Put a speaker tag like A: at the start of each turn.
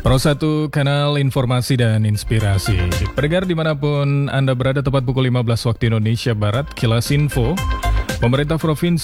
A: Pro 1 kanal informasi dan inspirasi. Pendengar dimanapun Anda berada, tepat pukul 15 waktu Indonesia Barat, Kilas Info. Pemerintah Provinsi